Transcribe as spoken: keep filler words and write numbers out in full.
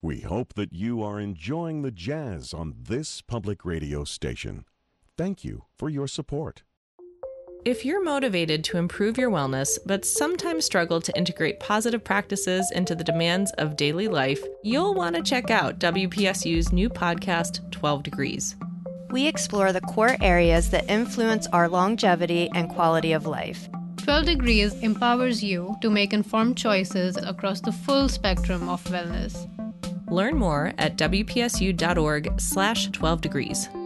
We hope that you are enjoying the jazz on this public radio station. Thank you for your support. If you're motivated to improve your wellness, but sometimes struggle to integrate positive practices into the demands of daily life, you'll want to check out W P S U's new podcast, twelve degrees. We explore the core areas that influence our longevity and quality of life. twelve degrees empowers you to make informed choices across the full spectrum of wellness. Learn more at W P S U dot org slash twelve degrees.